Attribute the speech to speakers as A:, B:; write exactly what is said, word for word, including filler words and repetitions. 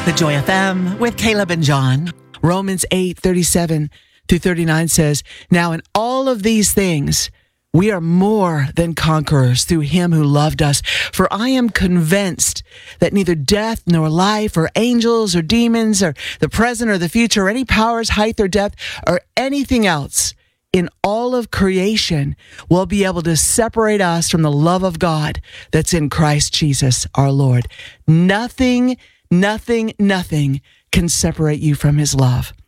A: The Joy F M with Caleb and John. Romans eight thirty-seven through thirty-nine says, "Now in all of these things, we are more than conquerors through him who loved us. For I am convinced that neither death nor life or angels or demons or the present or the future or any powers, height or depth or anything else in all of creation will be able to separate us from the love of God that's in Christ Jesus our Lord." Nothing, nothing, nothing can separate you from his love.